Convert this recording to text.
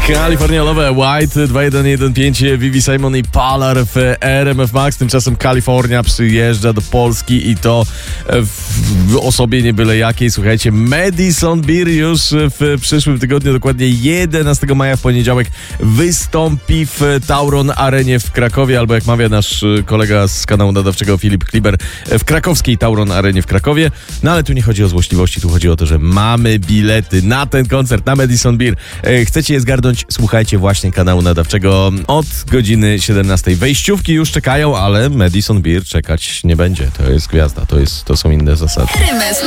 Kalifornialowe White 2115, Vivi Simon i Palar w RMF Max. Tymczasem Kalifornia przyjeżdża do Polski i to w osobie nie byle jakiej. Słuchajcie, Madison Beer już w przyszłym tygodniu, dokładnie 11 maja w poniedziałek wystąpi w Tauron Arenie w Krakowie, albo jak mawia nasz kolega z kanału nadawczego Filip Kliber, w krakowskiej Tauron Arenie w Krakowie. No ale tu nie chodzi o złośliwości, tu chodzi o to, że mamy bilety na ten koncert, na Madison Beer. Chcecie je zgarnąć? Słuchajcie właśnie kanału nadawczego od godziny 17. Wejściówki już czekają, ale Madison Beer czekać nie będzie. To jest gwiazda, to są inne zasady.